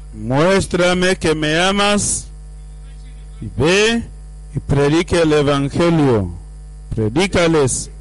muéstrame que me amas, y ve y predica el evangelio. Predícales